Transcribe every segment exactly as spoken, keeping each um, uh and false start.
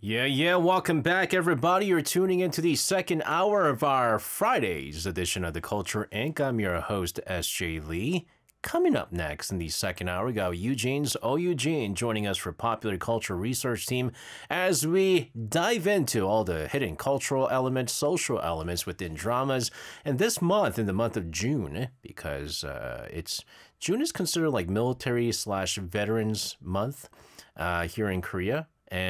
Yeah, yeah, welcome back, everybody. You're tuning into the second hour of our Friday's edition of The Culture Incorporated. I'm your host, S J Lee. Coming up next in the second hour, we got Eugene's Oh Eugene joining us for Popular Culture Research Team as we dive into all the hidden cultural elements, social elements within dramas. And this month, in the month of June, because uh, it's June is considered like military slash veterans month uh, here in Korea.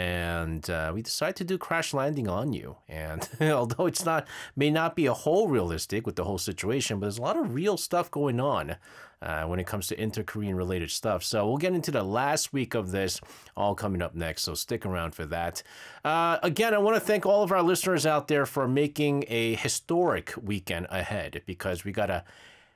And uh, we decided to do Crash Landing on You. And although it's not, may not be a whole realistic with the whole situation, but there's a lot of real stuff going on uh, when it comes to inter-Korean related stuff. So we'll get into the last week of this, all coming up next. So stick around for that. Uh, again, I want to thank all of our listeners out there for making a historic weekend ahead, because we got a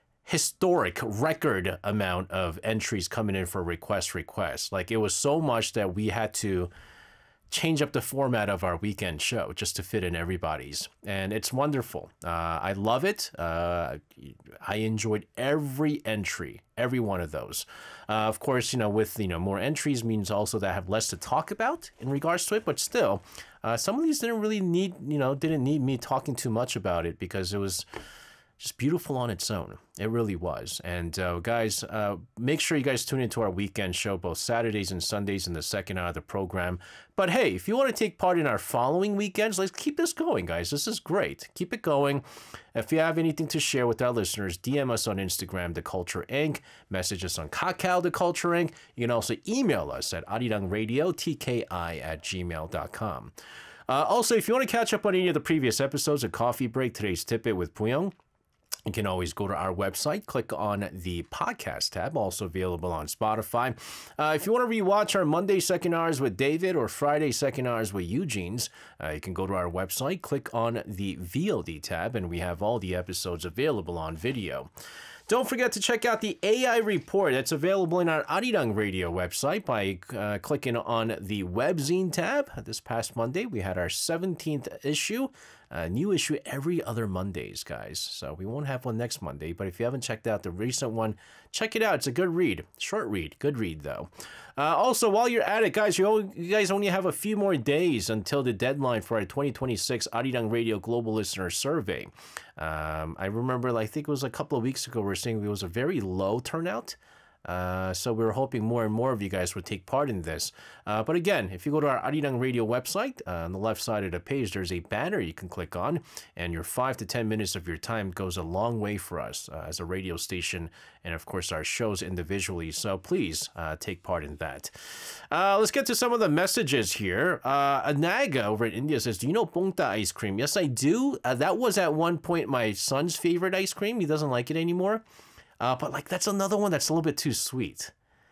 historic record amount of entries coming in for request requests. Like, it was so much that we had to change up the format of our weekend show just to fit in everybody's, and it's wonderful. uh, I love it. uh, I enjoyed every entry, every one of those. Uh, of course, you know, with you know more entries means also that I have less to talk about in regards to it, but still uh, some of these didn't really need you know didn't need me talking too much about it, because it was just beautiful on its own. It really was. And uh, guys, uh, make sure you guys tune into our weekend show, both Saturdays and Sundays in the second hour of the program. But hey, if you want to take part in our following weekends, let's keep this going, guys. This is great. Keep it going. If you have anything to share with our listeners, D M us on Instagram, The Culture Incorporated. Message us on Kakao, The Culture Incorporated. You can also email us at arirangradio, T K I at gmail dot com. Uh, also, if you want to catch up on any of the previous episodes of Coffee Break, Today's Tidbit with Puyong, you can always go to our website, click on the podcast tab, also available on Spotify. Uh, if you want to rewatch our Monday second hours with David or Friday second hours with Eugene's, uh, you can go to our website, click on the V O D tab, and we have all the episodes available on video. Don't forget to check out the A I report. That's available in our Arirang Radio website by uh, clicking on the webzine tab. This past Monday, we had our seventeenth issue. A new issue every other Mondays, guys. So we won't have one next Monday, but if you haven't checked out the recent one, check it out. It's a good read. Short read. Good read, though. Uh, also, while you're at it, guys, you, all, you guys only have a few more days until the deadline for our twenty twenty-six Arirang Radio Global Listener Survey. Um, I remember, I think it was a couple of weeks ago, we were saying it was a very low turnout. Uh, so we were hoping more and more of you guys would take part in this. Uh, but again, if you go to our Arirang Radio website, uh, on the left side of the page, there's a banner you can click on, and your five to ten minutes of your time goes a long way for us uh, as a radio station, and of course our shows individually. So please uh, take part in that. Uh, let's get to some of the messages here. Uh, Anaga over in India says, do you know Bongta ice cream? Yes, I do. Uh, that was at one point my son's favorite ice cream. He doesn't like it anymore. Uh, but like that's another one that's a little bit too sweet.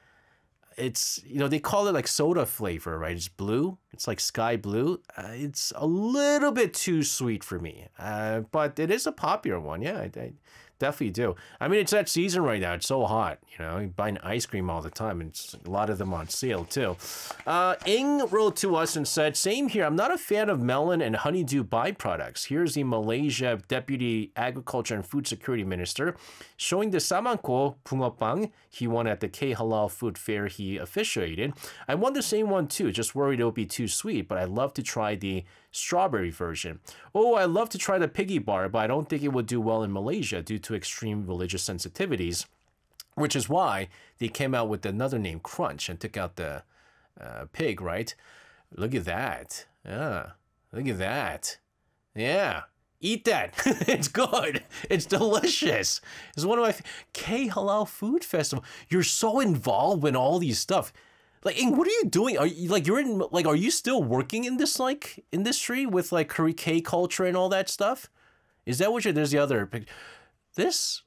It's, you know, they call it like soda flavor, right? It's blue. It's like sky blue. Uh, it's a little bit too sweet for me. Uh, but it is a popular one. Yeah, I, I definitely do. I mean, it's that season right now. It's so hot. You know, you buy an ice cream all the time, and it's a lot of them on sale too. Uh, Ing wrote to us and said, same here. I'm not a fan of melon and honeydew byproducts. Here's the Malaysia Deputy Agriculture and Food Security Minister showing the Samangko Bungeoppang he won at the K-Halal Food Fair he officiated. I won the same one too, just worried it'll be too sweet, but I'd love to try the strawberry version. Oh, I'd love to try the piggy bar, but I don't think it would do well in Malaysia due to extreme religious sensitivities, which is why they came out with another name, Crunch, and took out the uh, pig, right? Look at that. Yeah, look at that. Yeah. Eat that. It's good. It's delicious. It's one of my K Halal Food Festival. You're so involved in all these stuff. Like, Ing, what are you doing? Are you like you're in like are you still working in this like industry with like K culture and all that stuff? Is that what you're? There's the other picture. This.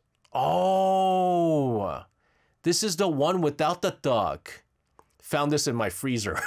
Oh, this is the one without the dog. Found this in my freezer.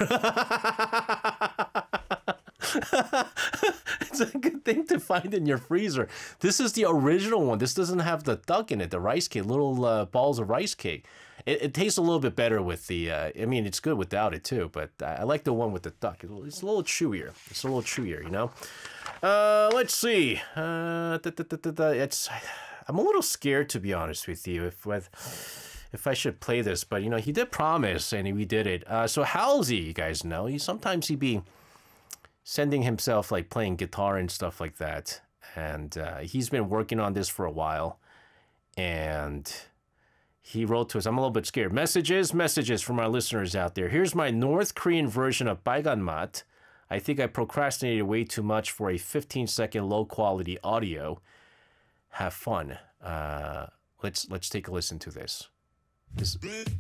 It's a good thing to find in your freezer. This is the original one. This doesn't have the duck in it, the rice cake, little uh, balls of rice cake. It, it tastes a little bit better with the, uh, I mean, it's good without it too, but I like the one with the duck. It's a little chewier. It's a little chewier, you know? Uh, let's see. Uh, da, da, da, da, da. It's, I'm a little scared, to be honest with you, if with... if I should play this, but you know, he did promise and we did it. Uh, so Halsey, you guys know, he sometimes he be sending himself like playing guitar and stuff like that. And uh, he's been working on this for a while. And he wrote to us. I'm a little bit scared. Messages, messages from our listeners out there. Here's my North Korean version of 빨간맛. I think I procrastinated way too much for a fifteen second low quality audio. Have fun. Uh, let's let's take a listen to this. This.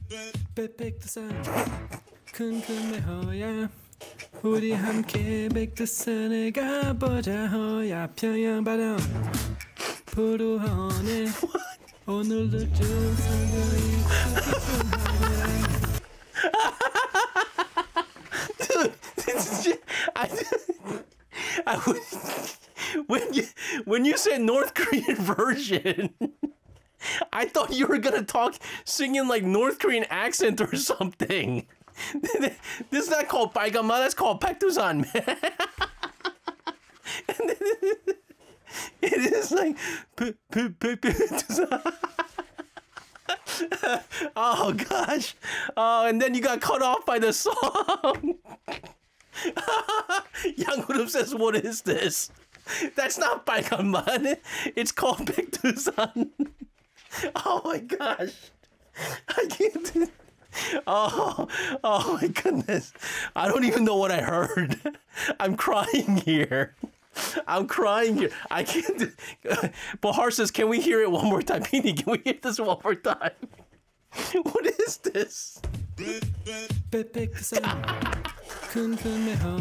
우리 함께 백두산에 가보자 호야 평양 바다 푸르하네 오늘도 쭉 서서히 Dude, this is I, I when you when you said North Korean version, I thought you were gonna talk singing like North Korean accent or something. This is not called 빨간맛, that's called 백두산, man. It is like oh gosh. Oh, and then you got cut off by the song. Young Hurup says, what is this? That's not 빨간맛. It's called 백두산. Oh my gosh. I can't do Oh, oh my goodness. I don't even know what I heard. I'm crying here. I'm crying here. I can't. Bahar says, can we hear it one more time? Pini, can we hear this one more time? What is this?